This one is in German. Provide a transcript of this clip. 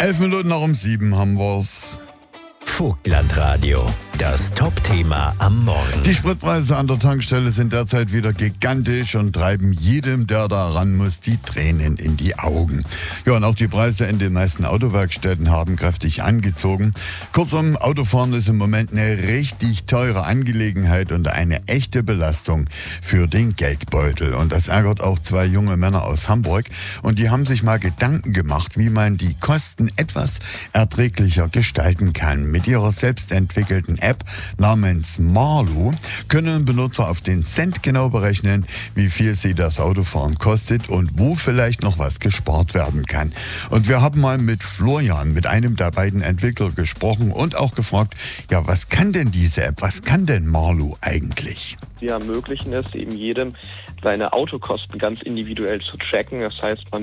11 Minuten nach um 7 haben wir's. Vogtlandradio, das Top-Thema am Morgen. Die Spritpreise an der Tankstelle sind derzeit wieder gigantisch und treiben jedem, der da ran muss, die Tränen in die Augen. Ja, und auch die Preise in den meisten Autowerkstätten haben kräftig angezogen. Kurzum, Autofahren ist im Moment eine richtig teure Angelegenheit und eine echte Belastung für den Geldbeutel. Und das ärgert auch zwei junge Männer aus Hamburg. Und die haben sich mal Gedanken gemacht, wie man die Kosten etwas erträglicher gestalten kann. Mit ihrer selbstentwickelten App namens Marlu können Benutzer auf den Cent genau berechnen, wie viel sie das Autofahren kostet und wo vielleicht noch was gespart werden kann. Und wir haben mal mit Florian, mit einem der beiden Entwickler, gesprochen und auch gefragt, ja, was kann denn diese App, was kann denn Marlu eigentlich? Wir ermöglichen es eben jedem, seine Autokosten ganz individuell zu tracken. Das heißt, man